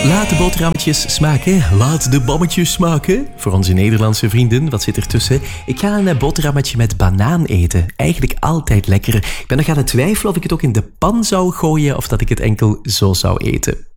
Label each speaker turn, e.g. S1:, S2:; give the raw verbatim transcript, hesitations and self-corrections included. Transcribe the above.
S1: Laat de boterhammetjes smaken. Laat de bammetjes smaken. Voor onze Nederlandse vrienden, wat zit ertussen? Ik ga een boterhammetje met banaan eten. Eigenlijk altijd lekker. Ik ben nog aan het twijfelen of ik het ook in de pan zou gooien of dat ik het enkel zo zou eten.